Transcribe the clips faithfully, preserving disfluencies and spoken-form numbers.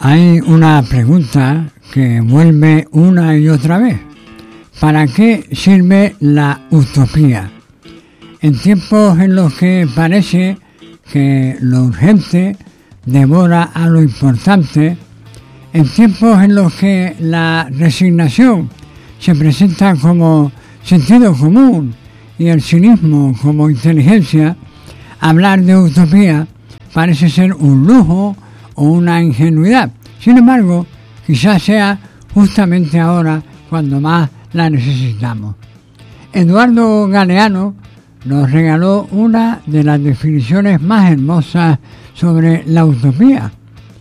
Hay una pregunta que vuelve una y otra vez. ¿Para qué sirve la utopía? En tiempos en los que parece que lo urgente devora a lo importante, en tiempos en los que la resignación se presenta como sentido común y el cinismo como inteligencia, hablar de utopía parece ser un lujo o una ingenuidad. Sin embargo, quizás sea justamente ahora cuando más la necesitamos. Eduardo Galeano nos regaló una de las definiciones más hermosas sobre la utopía.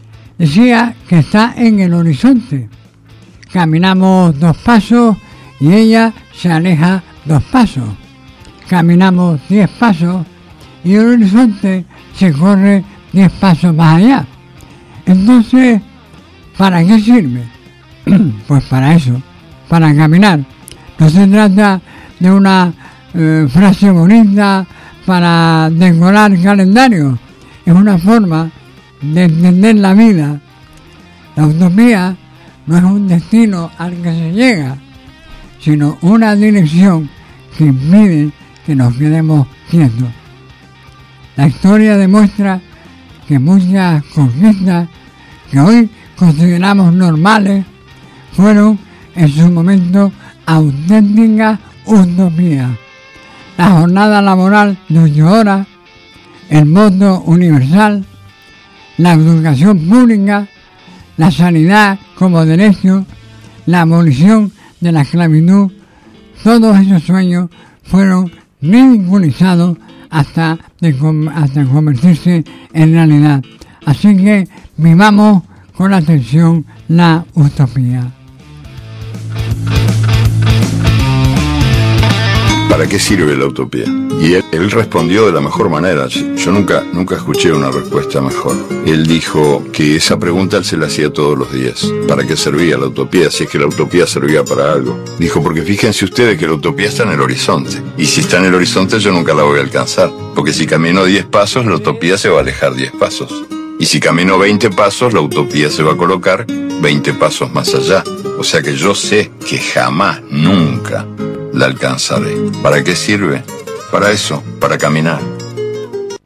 Decía que está en el horizonte. Caminamos dos pasos y ella se aleja dos pasos. Caminamos diez pasos y el horizonte se corre diez pasos más allá. Entonces, ¿para qué sirve? Pues para eso, para caminar. No se trata de una eh, frase bonita para decorar el calendario. Es una forma de entender la vida. La utopía no es un destino al que se llega, sino una dirección que impide que nos quedemos quietos. La historia demuestra que muchas conquistas que hoy consideramos normales fueron en su momento auténticas utopías. La jornada laboral de ocho horas, el voto universal, la educación pública, la sanidad como derecho, la abolición de la esclavitud, todos esos sueños fueron ridiculizados hasta, de, hasta convertirse en realidad. Así que vivamos con atención la utopía. ¿Para qué sirve la utopía? Y él, él respondió de la mejor manera. Yo nunca, nunca escuché una respuesta mejor. Él dijo que esa pregunta él se la hacía todos los días. ¿Para qué servía la utopía? Si es que la utopía servía para algo. Dijo, porque fíjense ustedes que la utopía está en el horizonte. Y si está en el horizonte yo nunca la voy a alcanzar. Porque si camino diez pasos, la utopía se va a alejar diez pasos. Y si camino veinte pasos, la utopía se va a colocar veinte pasos más allá. O sea que yo sé que jamás, nunca la alcanzaré. ¿Para qué sirve? Para eso, para caminar.